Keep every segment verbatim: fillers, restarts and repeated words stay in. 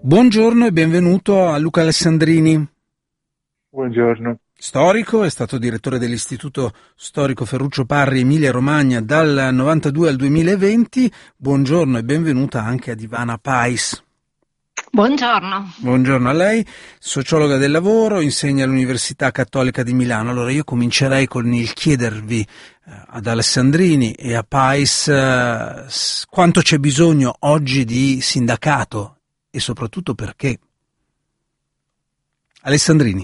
Buongiorno e benvenuto a Luca Alessandrini. Buongiorno. Storico, è stato direttore dell'Istituto Storico Ferruccio Parri Emilia Romagna dal novantadue al duemilaventi. Buongiorno e benvenuta anche ad Ivana Pais. Buongiorno. Buongiorno a lei, sociologa del lavoro, insegna all'Università Cattolica di Milano. Allora io comincerei con il chiedervi eh, ad Alessandrini e a Pais eh, quanto c'è bisogno oggi di sindacato e soprattutto perché. Alessandrini.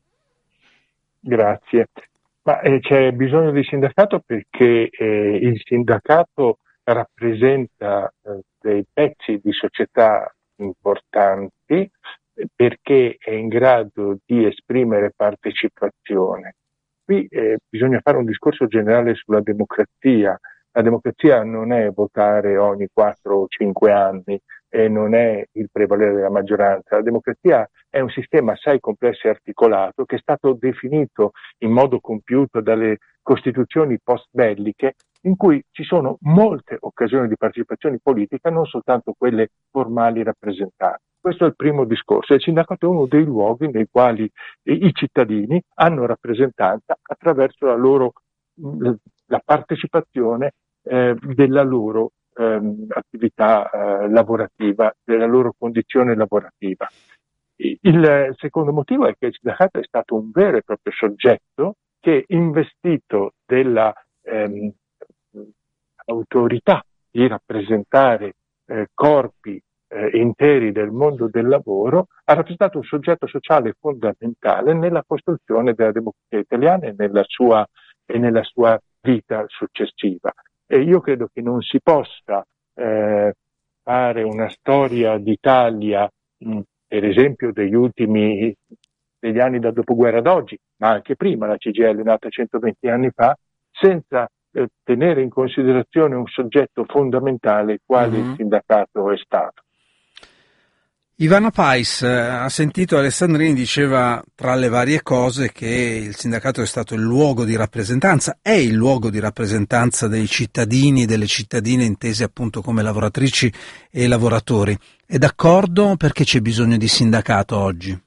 Grazie. Ma eh, c'è bisogno di sindacato perché eh, il sindacato rappresenta eh, dei pezzi di società importanti, perché è in grado di esprimere partecipazione. Qui eh, bisogna fare un discorso generale sulla democrazia. La democrazia non è votare ogni quattro o cinque anni e non è il prevalere della maggioranza. La democrazia è un sistema assai complesso e articolato che è stato definito in modo compiuto dalle costituzioni post-belliche, in cui ci sono molte occasioni di partecipazione politica, non soltanto quelle formali rappresentate. Questo è il primo discorso. Il sindacato è uno dei luoghi nei quali i cittadini hanno rappresentanza attraverso la loro la partecipazione eh, della loro ehm, attività eh, lavorativa, della loro condizione lavorativa. Il secondo motivo è che il sindacato è stato un vero e proprio soggetto che, investito della ehm, autorità di rappresentare eh, corpi eh, interi del mondo del lavoro, ha rappresentato un soggetto sociale fondamentale nella costruzione della democrazia italiana e nella sua, e nella sua vita successiva. E io credo che non si possa eh, fare una storia d'Italia, mh, per esempio degli ultimi degli anni dal dopoguerra ad oggi, ma anche prima, la C G I L è nata centoventi anni fa, senza eh, tenere in considerazione un soggetto fondamentale quale mm-hmm. il sindacato è stato. Ivana Pais ha sentito Alessandrini, diceva tra le varie cose che il sindacato è stato il luogo di rappresentanza, è il luogo di rappresentanza dei cittadini e delle cittadine intese appunto come lavoratrici e lavoratori. È d'accordo? Perché c'è bisogno di sindacato oggi?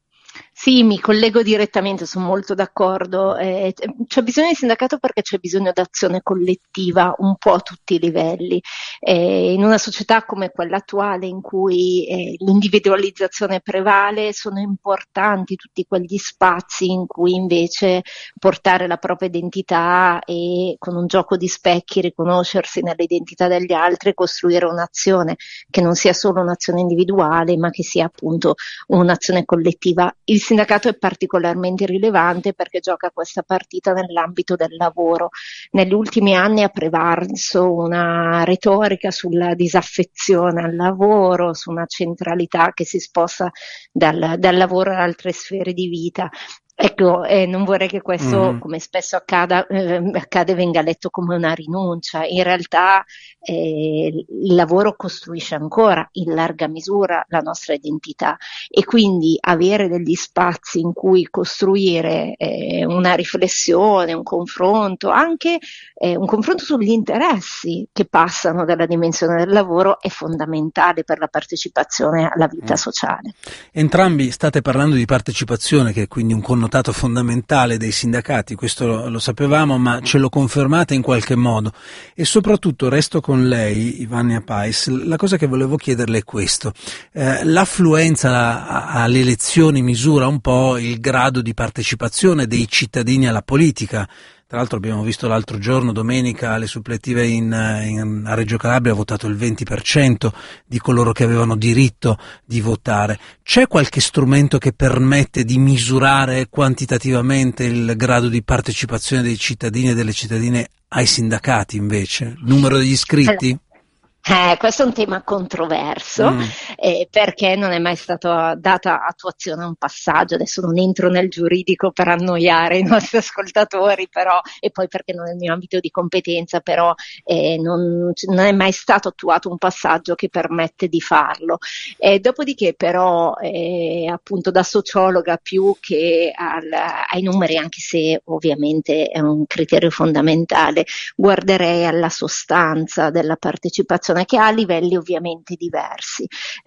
Sì, mi collego direttamente, sono molto d'accordo. Eh, c'è bisogno di sindacato perché c'è bisogno di azione collettiva un po' a tutti i livelli. Eh, in una società come quella attuale in cui eh, l'individualizzazione prevale, sono importanti tutti quegli spazi in cui invece portare la propria identità e con un gioco di specchi riconoscersi nell'identità degli altri e costruire un'azione che non sia solo un'azione individuale ma che sia appunto un'azione collettiva. Il sindacato è particolarmente rilevante perché gioca questa partita nell'ambito del lavoro. Negli ultimi anni ha prevalso una retorica sulla disaffezione al lavoro, su una centralità che si sposta dal, dal lavoro ad altre sfere di vita. Ecco, eh, non vorrei che questo, mm. come spesso accada, eh, accade, venga letto come una rinuncia. In realtà eh, il lavoro costruisce ancora in larga misura la nostra identità e quindi avere degli spazi in cui costruire eh, una riflessione, un confronto, anche eh, un confronto sugli interessi che passano dalla dimensione del lavoro è fondamentale per la partecipazione alla vita mm. sociale. Entrambi state parlando di partecipazione, che è quindi un connotato fondamentale dei sindacati, questo lo, lo sapevamo, ma ce lo confermate in qualche modo. E soprattutto resto con lei, Ivana Pais, la cosa che volevo chiederle è questo: eh, l'affluenza alle elezioni misura un po' il grado di partecipazione dei cittadini alla politica. Tra l'altro abbiamo visto l'altro giorno, domenica, alle suppletive in, in, a Reggio Calabria ha votato il venti per cento di coloro che avevano diritto di votare. C'è qualche strumento che permette di misurare quantitativamente il grado di partecipazione dei cittadini e delle cittadine ai sindacati invece? Numero degli iscritti? Eh, questo è un tema controverso mm. eh, perché non è mai stata data attuazione a un passaggio. Adesso non entro nel giuridico per annoiare i nostri ascoltatori, però, e poi perché non è il mio ambito di competenza, però eh, non, non è mai stato attuato un passaggio che permette di farlo. Eh, dopodiché però eh, appunto da sociologa più che al, ai numeri, anche se ovviamente è un criterio fondamentale, guarderei alla sostanza della partecipazione, che ha livelli ovviamente diversi.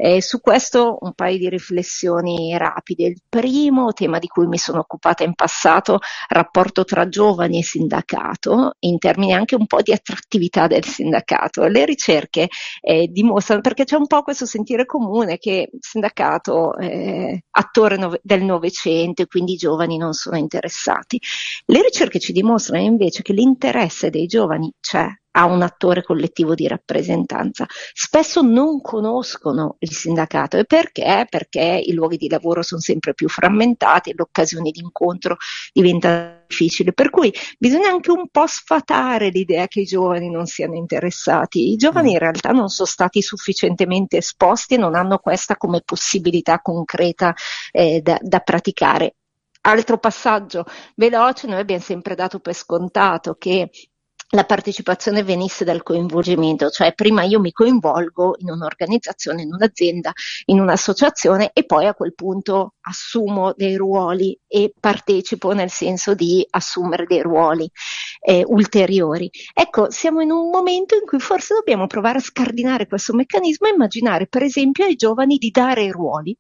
Eh, su questo un paio di riflessioni rapide. Il primo tema di cui mi sono occupata in passato, rapporto tra giovani e sindacato, in termini anche un po' di attrattività del sindacato. Le ricerche eh, dimostrano, perché c'è un po' questo sentire comune che il sindacato è attore nove- del Novecento e quindi i giovani non sono interessati. Le ricerche ci dimostrano invece che l'interesse dei giovani c'è a un attore collettivo di rappresentanza. Spesso non conoscono il sindacato. E perché? Perché i luoghi di lavoro sono sempre più frammentati e le occasioni di incontro diventano difficili. Per cui bisogna anche un po' sfatare l'idea che i giovani non siano interessati. I giovani in realtà non sono stati sufficientemente esposti e non hanno questa come possibilità concreta eh, da, da praticare. Altro passaggio veloce, noi abbiamo sempre dato per scontato che la partecipazione venisse dal coinvolgimento, cioè prima io mi coinvolgo in un'organizzazione, in un'azienda, in un'associazione e poi a quel punto assumo dei ruoli e partecipo nel senso di assumere dei ruoli eh, ulteriori. Ecco, siamo in un momento in cui forse dobbiamo provare a scardinare questo meccanismo e immaginare per esempio ai giovani di dare ruoli.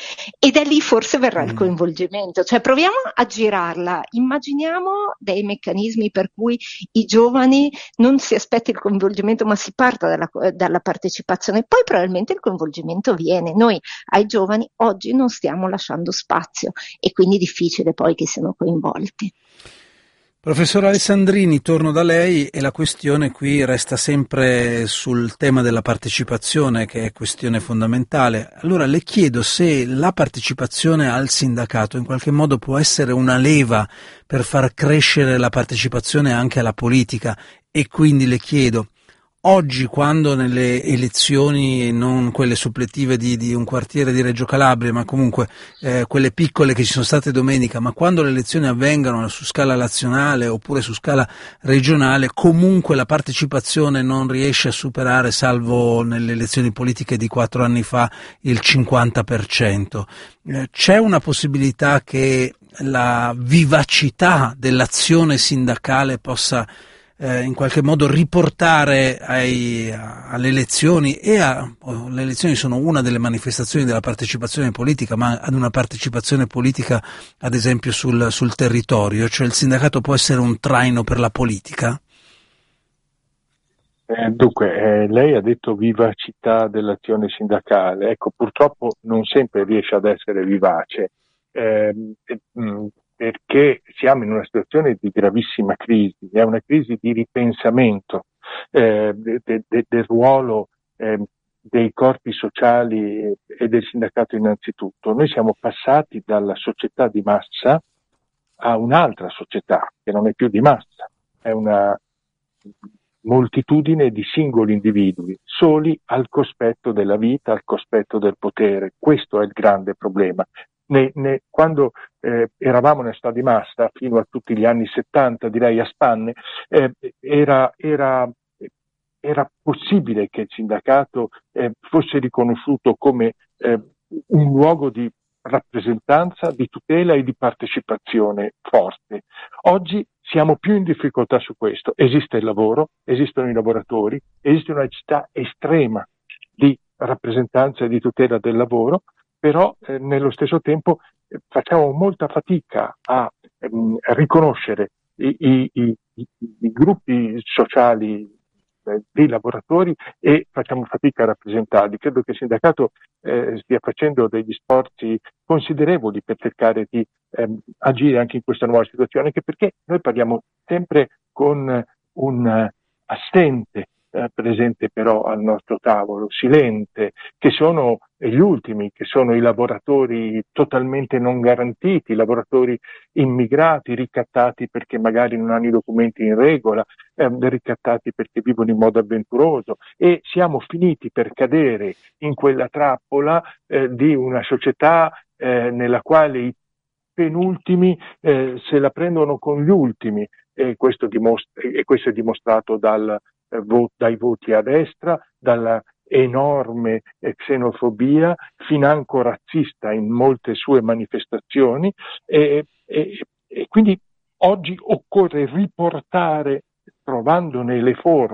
E da lì forse verrà il coinvolgimento, cioè proviamo a girarla, immaginiamo dei meccanismi per cui i giovani non si aspetti il coinvolgimento ma si parta dalla, dalla partecipazione, poi probabilmente il coinvolgimento viene. Noi ai giovani oggi non stiamo lasciando spazio e quindi è difficile poi che siano coinvolti. Professor Alessandrini, torno da lei e la questione qui resta sempre sul tema della partecipazione, che è questione fondamentale. Allora le chiedo se la partecipazione al sindacato in qualche modo può essere una leva per far crescere la partecipazione anche alla politica, e quindi le chiedo, oggi quando nelle elezioni, non quelle suppletive di, di un quartiere di Reggio Calabria, ma comunque eh, quelle piccole che ci sono state domenica, ma quando le elezioni avvengono su scala nazionale oppure su scala regionale, comunque la partecipazione non riesce a superare, salvo nelle elezioni politiche di quattro anni fa, il cinquanta per cento. Eh, c'è una possibilità che la vivacità dell'azione sindacale possa Eh, in qualche modo riportare ai, a, alle elezioni, e a, oh, le elezioni sono una delle manifestazioni della partecipazione politica, ma ad una partecipazione politica ad esempio sul, sul territorio, cioè il sindacato può essere un traino per la politica? Eh, dunque, eh, lei ha detto vivacità dell'azione sindacale, ecco, purtroppo non sempre riesce ad essere vivace, eh, eh, mh, perché siamo in una situazione di gravissima crisi, è una crisi di ripensamento eh, de, de, del ruolo eh, dei corpi sociali e del sindacato innanzitutto. Noi siamo passati dalla società di massa a un'altra società che non è più di massa, è una moltitudine di singoli individui, soli al cospetto della vita, al cospetto del potere. Questo è il grande problema. Ne, ne, quando eh, eravamo nel stato di massa, fino a tutti gli anni settanta, direi a spanne, eh, era, era, era possibile che il sindacato eh, fosse riconosciuto come eh, un luogo di rappresentanza, di tutela e di partecipazione forte. Oggi siamo più in difficoltà su questo. Esiste il lavoro, esistono i lavoratori, esiste una necessità estrema di rappresentanza e di tutela del lavoro, però eh, nello stesso tempo eh, facciamo molta fatica a ehm, riconoscere i, i, i, i gruppi sociali eh, dei lavoratori e facciamo fatica a rappresentarli. Credo che il sindacato eh, stia facendo degli sforzi considerevoli per cercare di ehm, agire anche in questa nuova situazione, anche perché noi parliamo sempre con un assente eh, presente però al nostro tavolo, silente, che sono gli ultimi, che sono i lavoratori totalmente non garantiti, i lavoratori immigrati, ricattati perché magari non hanno i documenti in regola, eh, ricattati perché vivono in modo avventuroso, e siamo finiti per cadere in quella trappola eh, di una società eh, nella quale i penultimi eh, se la prendono con gli ultimi, e questo, dimostra, e questo è dimostrato dal, eh, vo, dai voti a destra, dalla enorme xenofobia, financo razzista in molte sue manifestazioni, e, e, e quindi oggi occorre riportare, trovandone le forme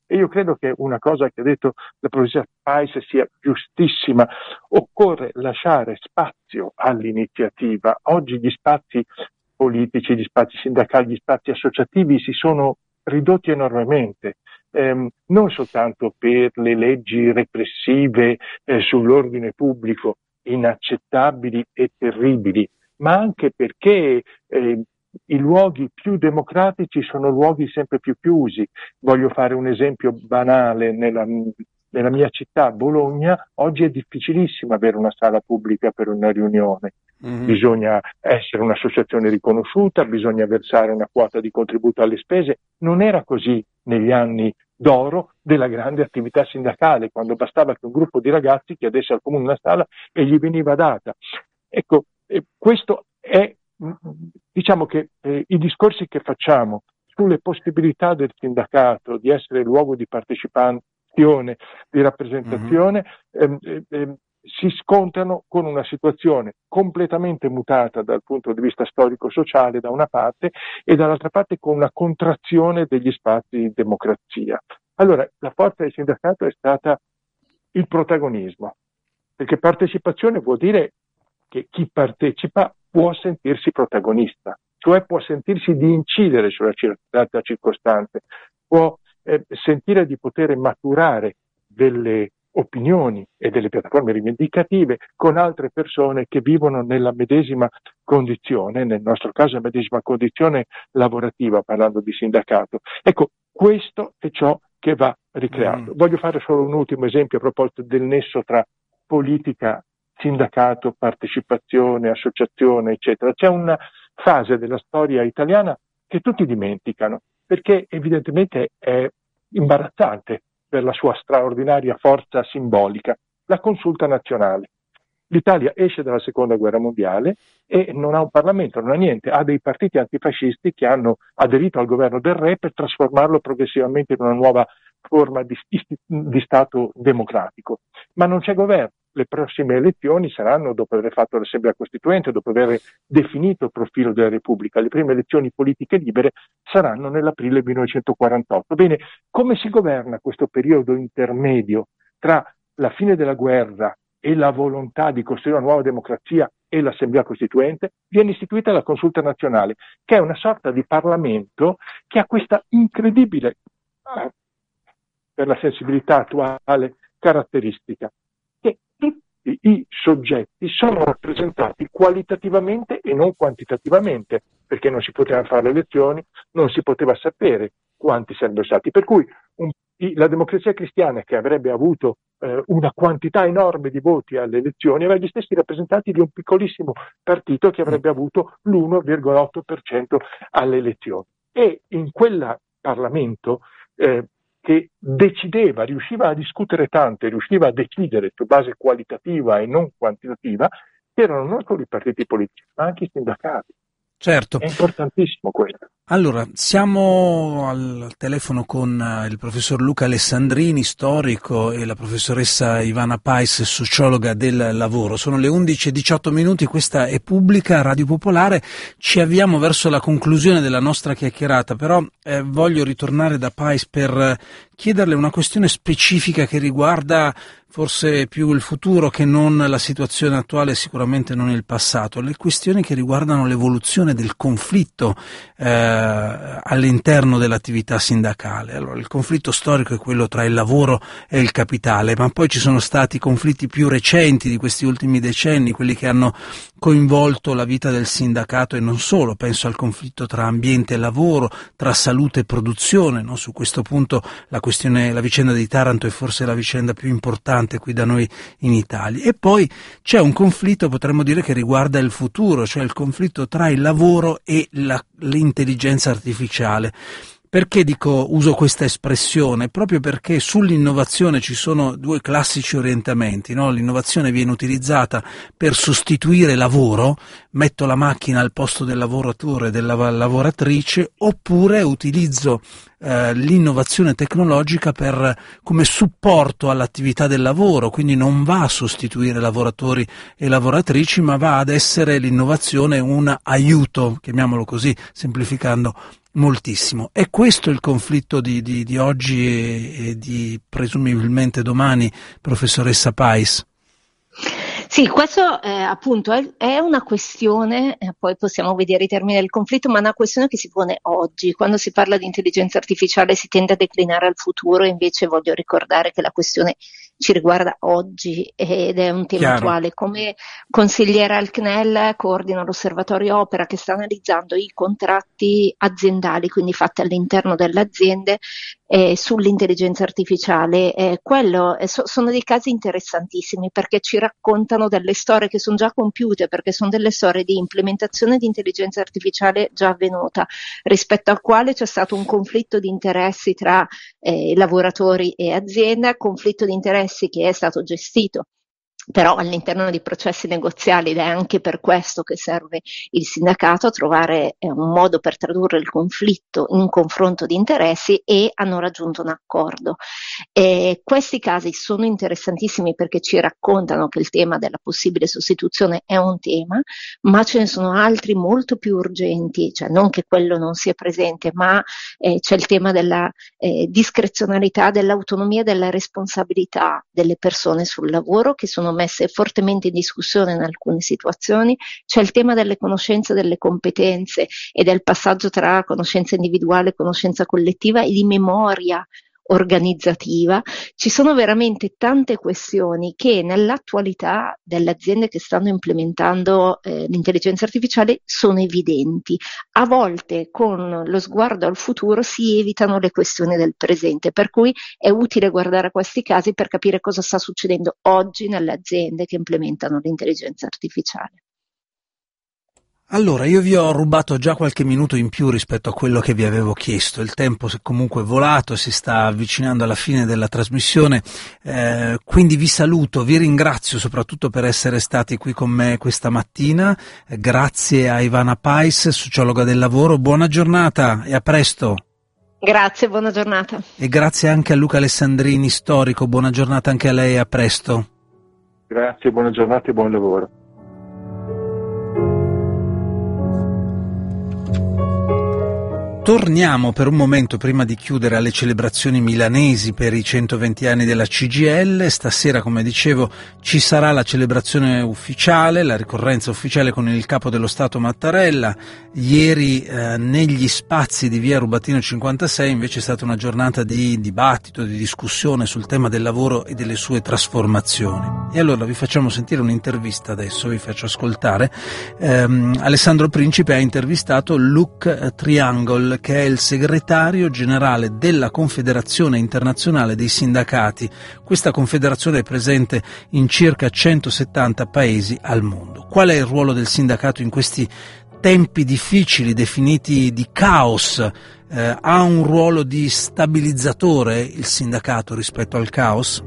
E io credo che una cosa che ha detto la professoressa Pais sia giustissima: occorre lasciare spazio all'iniziativa. Oggi gli spazi politici, gli spazi sindacali, gli spazi associativi si sono ridotti enormemente, ehm, non soltanto per le leggi repressive eh, sull'ordine pubblico, inaccettabili e terribili, ma anche perché eh, i luoghi più democratici sono luoghi sempre più chiusi. Voglio fare un esempio banale: nella, nella mia città, Bologna, oggi è difficilissimo avere una sala pubblica per una riunione. Mm-hmm. Bisogna essere un'associazione riconosciuta, bisogna versare una quota di contributo alle spese. Non era così negli anni d'oro della grande attività sindacale, quando bastava che un gruppo di ragazzi chiedesse al comune una sala e gli veniva data. Ecco, eh, questo è, diciamo che eh, i discorsi che facciamo sulle possibilità del sindacato di essere luogo di partecipazione, di rappresentazione, mm-hmm. eh, eh, si scontrano con una situazione completamente mutata dal punto di vista storico-sociale da una parte, e dall'altra parte con una contrazione degli spazi di democrazia. Allora, la forza del sindacato è stata il protagonismo, perché partecipazione vuol dire che chi partecipa può sentirsi protagonista, cioè può sentirsi di incidere sulla circostanze, può eh, sentire di poter maturare delle opinioni e delle piattaforme rivendicative con altre persone che vivono nella medesima condizione, nel nostro caso la medesima condizione lavorativa, parlando di sindacato. Ecco, questo è ciò che va ricreato. Mm. Voglio fare solo un ultimo esempio a proposito del nesso tra politica, sindacato, partecipazione, associazione, eccetera. C'è una fase della storia italiana che tutti dimenticano, perché evidentemente è imbarazzante per la sua straordinaria forza simbolica: la consulta nazionale. L'Italia esce dalla seconda guerra mondiale e non ha un Parlamento, non ha niente, ha dei partiti antifascisti che hanno aderito al governo del re per trasformarlo progressivamente in una nuova forma di, di Stato democratico. Ma non c'è governo. Le prossime elezioni saranno dopo aver fatto l'Assemblea Costituente, dopo aver definito il profilo della Repubblica. Le prime elezioni politiche libere saranno nell'aprile millenovecentoquarantotto. Bene, come si governa questo periodo intermedio tra la fine della guerra e la volontà di costruire una nuova democrazia e l'Assemblea Costituente? Viene istituita la Consulta Nazionale, che è una sorta di Parlamento che ha questa incredibile, eh, per la sensibilità attuale, caratteristica: che tutti i soggetti sono rappresentati qualitativamente e non quantitativamente, perché non si potevano fare le elezioni, non si poteva sapere quanti sarebbero stati. Per cui un, la Democrazia Cristiana, che avrebbe avuto eh, una quantità enorme di voti alle elezioni, aveva gli stessi rappresentanti di un piccolissimo partito che avrebbe avuto l'uno virgola otto per cento alle elezioni. E in quel Parlamento eh, che decideva, riusciva a discutere tanto e riusciva a decidere su base qualitativa e non quantitativa, erano non solo i partiti politici, ma anche i sindacati. Certo. È importantissimo questo. Allora, siamo al telefono con il professor Luca Alessandrini, storico, e la professoressa Ivana Pais, sociologa del lavoro. Sono le undici e diciotto minuti, questa è Pubblica, Radio Popolare. Ci avviamo verso la conclusione della nostra chiacchierata, però eh, voglio ritornare da Pais per chiederle una questione specifica che riguarda forse più il futuro che non la situazione attuale, sicuramente non il passato, le questioni che riguardano l'evoluzione del conflitto eh, all'interno dell'attività sindacale. Allora, il conflitto storico è quello tra il lavoro e il capitale, ma poi ci sono stati conflitti più recenti di questi ultimi decenni, quelli che hanno coinvolto la vita del sindacato e non solo. Penso al conflitto tra ambiente e lavoro, tra salute e produzione, no? Su questo punto la questione, la vicenda di Taranto è forse la vicenda più importante qui da noi in Italia. E poi c'è un conflitto, potremmo dire, che riguarda il futuro, cioè il conflitto tra il lavoro e la, l'intelligenza artificiale. Perché dico, uso questa espressione? Proprio perché sull'innovazione ci sono due classici orientamenti, no? L'innovazione viene utilizzata per sostituire lavoro, metto la macchina al posto del lavoratore, della lavoratrice, oppure utilizzo eh, l'innovazione tecnologica per, come supporto all'attività del lavoro, quindi non va a sostituire lavoratori e lavoratrici, ma va ad essere l'innovazione un aiuto, chiamiamolo così, semplificando, moltissimo. È questo il conflitto di, di, di oggi e, e di presumibilmente domani, professoressa Pais? Sì, questo eh, appunto è, è una questione, eh, poi possiamo vedere i termini del conflitto, ma è una questione che si pone oggi. Quando si parla di intelligenza artificiale si tende a declinare al futuro, invece voglio ricordare che la questione ci riguarda oggi ed è un tema Chiaro. attuale. Come consigliera al C N E L coordino l'osservatorio Opera che sta analizzando i contratti aziendali, quindi fatti all'interno delle aziende, eh, sull'intelligenza artificiale. Eh, quello, eh, so, sono dei casi interessantissimi perché ci raccontano delle storie che sono già compiute, perché sono delle storie di implementazione di intelligenza artificiale già avvenuta, rispetto al quale c'è stato un conflitto di interessi tra eh, lavoratori e azienda, conflitto di interessi che è stato gestito però all'interno di processi negoziali, ed è anche per questo che serve il sindacato a trovare eh, un modo per tradurre il conflitto in un confronto di interessi, e hanno raggiunto un accordo. E questi casi sono interessantissimi perché ci raccontano che il tema della possibile sostituzione è un tema, ma ce ne sono altri molto più urgenti, cioè non che quello non sia presente, ma eh, c'è il tema della eh, discrezionalità, dell'autonomia e della responsabilità delle persone sul lavoro, che sono messe fortemente in discussione in alcune situazioni. C'è il tema delle conoscenze, delle competenze e del passaggio tra conoscenza individuale e conoscenza collettiva e di memoria organizzativa. Ci sono veramente tante questioni che nell'attualità delle aziende che stanno implementando eh, l'intelligenza artificiale sono evidenti. A volte con lo sguardo al futuro si evitano le questioni del presente, per cui è utile guardare a questi casi per capire cosa sta succedendo oggi nelle aziende che implementano l'intelligenza artificiale. Allora, io vi ho rubato già qualche minuto in più rispetto a quello che vi avevo chiesto. Il tempo è comunque volato, si sta avvicinando alla fine della trasmissione, eh, quindi vi saluto, vi ringrazio soprattutto per essere stati qui con me questa mattina. Eh, grazie a Ivana Pais, sociologa del lavoro. Buona giornata e a presto. Grazie, buona giornata. E grazie anche a Luca Alessandrini, storico. Buona giornata anche a lei e a presto. Grazie, buona giornata e buon lavoro. Torniamo per un momento, prima di chiudere, alle celebrazioni milanesi per i centoventi anni della C G I L. Stasera, come dicevo, ci sarà la celebrazione ufficiale, la ricorrenza ufficiale con il capo dello Stato Mattarella. Ieri eh, negli spazi di via Rubattino cinquantasei invece è stata una giornata di dibattito, di discussione sul tema del lavoro e delle sue trasformazioni. E allora vi facciamo sentire un'intervista adesso, vi faccio ascoltare. Ehm, Alessandro Principe ha intervistato Luc Triangle, che è il segretario generale della Confederazione Internazionale dei Sindacati. Questa confederazione è presente in circa centosettanta paesi al mondo. Qual è il ruolo del sindacato in questi tempi difficili, definiti di caos? Eh, ha un ruolo di stabilizzatore il sindacato rispetto al caos?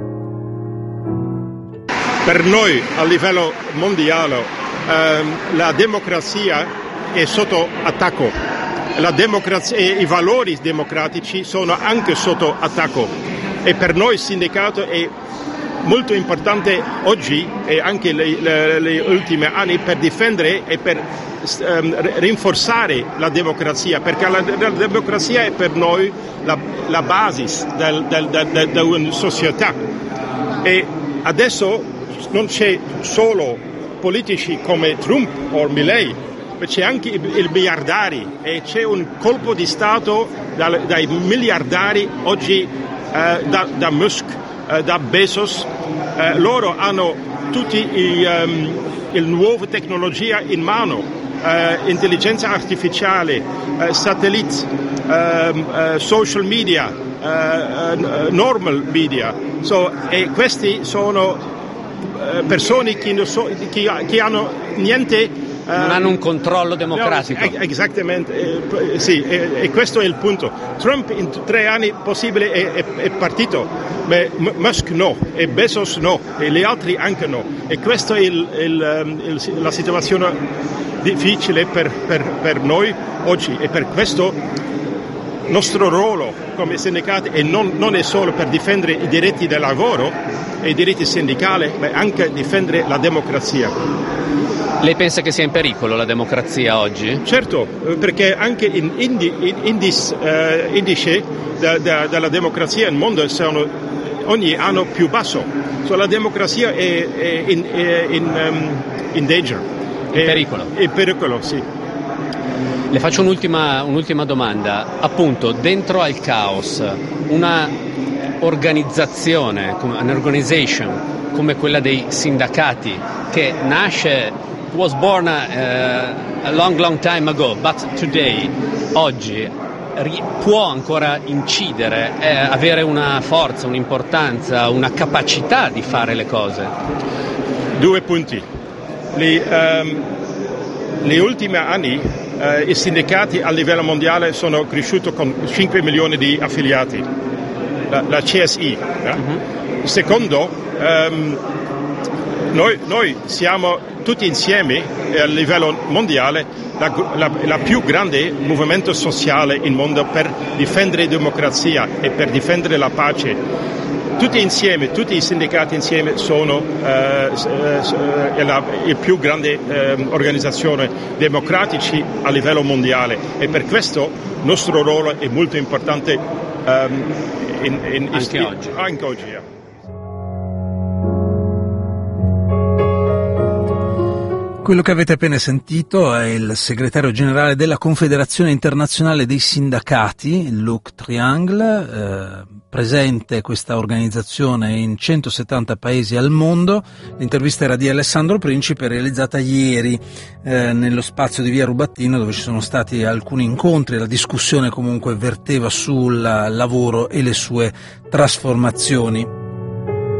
Per noi a livello mondiale ehm, la democrazia è sotto attacco. La democrazia e i valori democratici sono anche sotto attacco, e per noi il sindacato è molto importante oggi e anche negli ultimi anni per difendere e per um, rinforzare la democrazia, perché la, la democrazia è per noi la, la base del, del, del, del, di una società. E adesso non c'è solo politici come Trump o Milei, c'è anche i miliardari, e c'è un colpo di Stato dai, dai miliardari oggi, eh, da, da Musk, eh, da Bezos. Eh, loro hanno tutte um, le nuove tecnologie in mano, eh, intelligenza artificiale, eh, satellite, eh, eh, social media, eh, normal media. So, e questi sono eh, persone che, non so, che, che hanno niente. Non hanno un controllo democratico. No, esattamente, eh, sì, e, e questo è il punto. Trump in tre anni possibile è, è, è partito, ma Musk no, e Bezos no, e gli altri anche no. E questa è il, il, il, la situazione difficile per, per, per noi oggi, e per questo il nostro ruolo come sindacati è non, non è solo per difendere i diritti del lavoro e i diritti sindacali, ma anche difendere la democrazia. Lei pensa che sia in pericolo la democrazia oggi? Certo, perché anche in, indi, in indis, uh, indice da, da, della democrazia nel mondo sono ogni anno più basso. So, la democrazia è, è in, è in, um, in danger. In pericolo? In pericolo, sì. Le faccio un'ultima, un'ultima domanda. Appunto, dentro al caos, una organizzazione, un'organization come quella dei sindacati, che nasce, was born a, uh, a long, long time ago, but today, oggi, ri- può ancora incidere, eh, avere una forza, un'importanza, una capacità di fare le cose? Due punti. Gli, um, gli ultimi anni uh, i sindacati a livello mondiale sono cresciuti con cinque milioni di affiliati, la, la C S I. Eh? Mm-hmm. Secondo, um, noi, noi siamo tutti insieme eh, a livello mondiale la, la, la più grande movimento sociale in mondo per difendere la democrazia e per difendere la pace. Tutti insieme, tutti i sindacati insieme sono eh, eh, la, la più grande eh, organizzazione democratica a livello mondiale e per questo il nostro ruolo è molto importante um, in, in, anche in, oggi. Anche oggi yeah. Quello che avete appena sentito è il segretario generale della Confederazione Internazionale dei Sindacati, Luc Triangle, eh, presente questa organizzazione in centosettanta paesi al mondo. L'intervista era di Alessandro Principe, realizzata ieri eh, nello spazio di Via Rubattino, dove ci sono stati alcuni incontri. La discussione comunque verteva sul lavoro e le sue trasformazioni.